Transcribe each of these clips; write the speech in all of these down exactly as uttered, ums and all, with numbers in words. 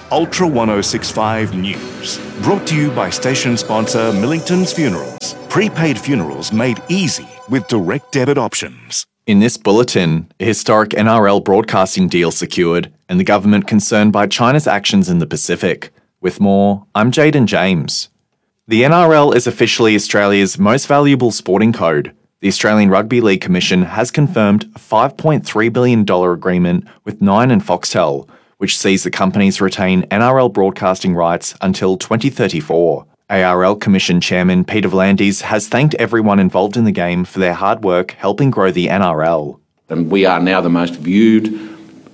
Ultra ten sixty-five News. Brought to you by station sponsor Millington's Funerals. Prepaid funerals made easy with direct debit options. In this bulletin, a historic N R L broadcasting deal secured and the government concerned by China's actions in the Pacific. With more, I'm Jaden James. The N R L is officially Australia's most valuable sporting code. The Australian Rugby League Commission has confirmed a five point three billion dollars agreement with Nine and Foxtel, which sees the companies retain N R L broadcasting rights until twenty thirty-four. A R L Commission Chairman Peter V'landys has thanked everyone involved in the game for their hard work helping grow the N R L. And we are now the most viewed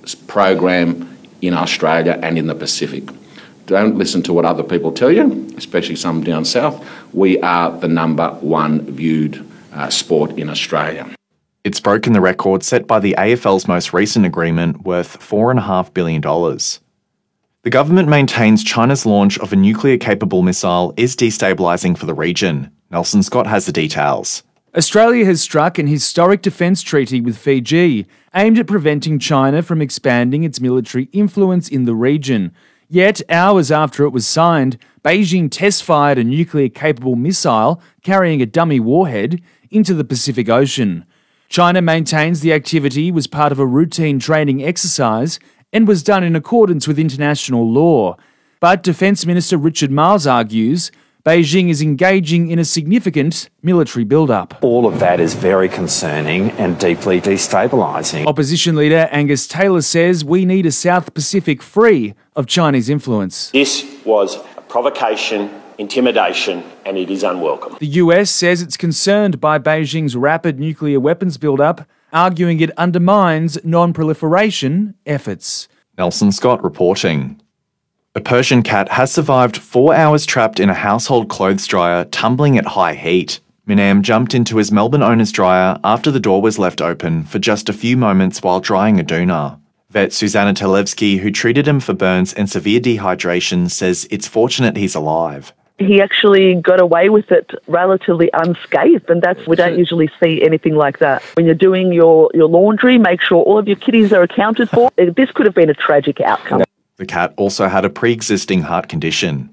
program in Australia and in the Pacific. Don't listen to what other people tell you, especially some down south. We are the number one viewed uh, sport in Australia. It's broken the record set by the A F L's most recent agreement worth four point five billion dollars. The government maintains China's launch of a nuclear-capable missile is destabilising for the region. Nelson Scott has the details. Australia has struck an historic defence treaty with Fiji, aimed at preventing China from expanding its military influence in the region. Yet, hours after it was signed, Beijing test-fired a nuclear-capable missile carrying a dummy warhead into the Pacific Ocean. China maintains the activity was part of a routine training exercise and was done in accordance with international law. But Defence Minister Richard Marles argues Beijing is engaging in a significant military build-up. All of that is very concerning and deeply destabilising. Opposition leader Angus Taylor says we need a South Pacific free of Chinese influence. This was a provocation, intimidation, and it is unwelcome. The U S says it's concerned by Beijing's rapid nuclear weapons build-up, arguing it undermines non-proliferation efforts. Nelson Scott reporting. A Persian cat has survived four hours trapped in a household clothes dryer, tumbling at high heat. Minam jumped into his Melbourne owner's dryer after the door was left open for just a few moments while drying a doona. Vet Susanna Televsky, who treated him for burns and severe dehydration, says it's fortunate he's alive. He actually got away with it relatively unscathed, and that's we don't usually see anything like that. When you're doing your, your laundry, make sure all of your kitties are accounted for. This could have been a tragic outcome. The cat also had a pre-existing heart condition.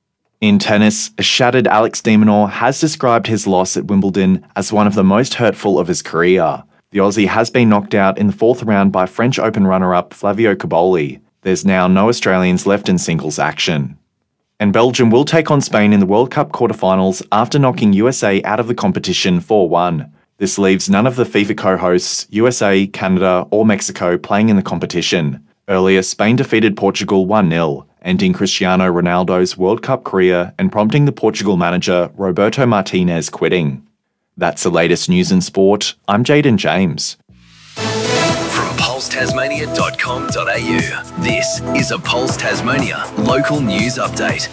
In tennis, a shattered Alex de Minaur has described his loss at Wimbledon as one of the most hurtful of his career. The Aussie has been knocked out in the fourth round by French Open runner-up Flavio Cobolli. There's now no Australians left in singles action. And Belgium will take on Spain in the World Cup quarterfinals after knocking U S A out of the competition four one. This leaves none of the FIFA co-hosts, U S A, Canada or Mexico, playing in the competition. Earlier, Spain defeated Portugal one nil, ending Cristiano Ronaldo's World Cup career and prompting the Portugal manager Roberto Martinez quitting. That's the latest news in sport. I'm Jaden James. From pulse tasmania dot com dot a u, this is a Pulse Tasmania local news update.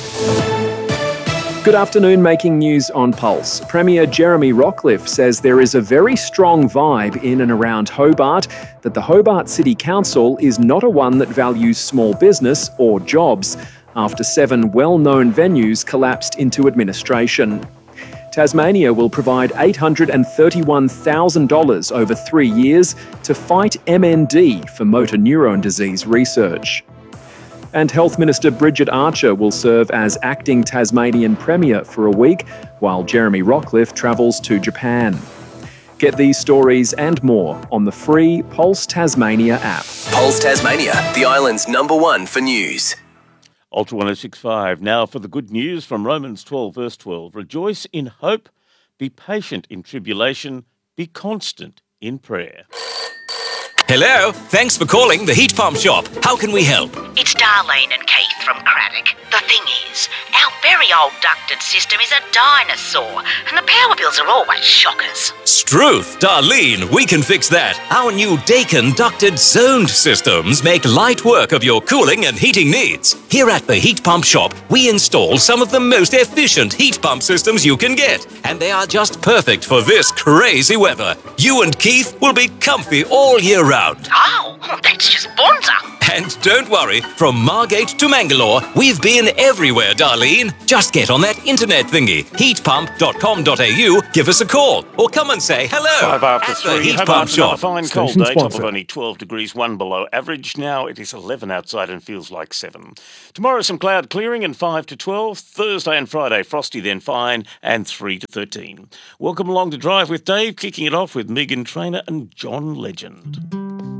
Good afternoon, making news on Pulse. Premier Jeremy Rockliff says there is a very strong vibe in and around Hobart that the Hobart City Council is not a one that values small business or jobs, after seven well-known venues collapsed into administration. Tasmania will provide eight hundred thirty-one thousand dollars over three years to fight M N D for motor neurone disease research. And Health Minister Bridget Archer will serve as acting Tasmanian Premier for a week, while Jeremy Rockliff travels to Japan. Get these stories and more on the free Pulse Tasmania app. Pulse Tasmania, the island's number one for news. Ultra ten sixty-five, now for the good news from Romans twelve, verse twelve. Rejoice in hope, be patient in tribulation, be constant in prayer. Hello, thanks for calling the Heat Pump Shop. How can we help? It's Darlene and Keith from Craddock. The thing is, our very old ducted system is a dinosaur, and the power bills are always shockers. Struth, Darlene, we can fix that. Our new Daikin ducted zoned systems make light work of your cooling and heating needs. Here at the Heat Pump Shop, we install some of the most efficient heat pump systems you can get, and they are just perfect for this crazy weather. You and Keith will be comfy all year round. Oh, that's just bonza. And don't worry, from Margate to Mangalore, we've been everywhere, Darlene. Just get on that internet thingy, heat pump dot com dot a u, give us a call, or come and say hello Five after at the three. Heat Hobart's Pump another Shop. fine cold Station day, top sponsor. of only twelve degrees, one below average. Now it is eleven outside and feels like seven. Tomorrow some cloud clearing and five to twelve. Thursday and Friday frosty, then fine, and three to thirteen. Welcome along to Drive with Dave, kicking it off with Megan Trainor and John Legend.